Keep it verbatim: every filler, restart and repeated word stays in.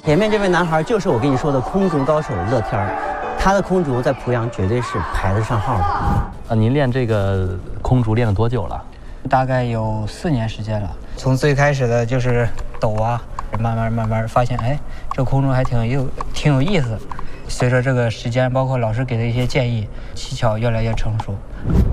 前面这位男孩就是我跟你说的空竹高手乐天儿，他的空竹在濮阳绝对是排得上号的。 啊，您练这个空竹练了多久了？ 大概有四年时间了。从最开始的就是抖啊，慢慢慢慢发现，哎，这空竹还挺有挺有意思。随着这个时间，包括老师给的一些建议，技巧越来越成熟。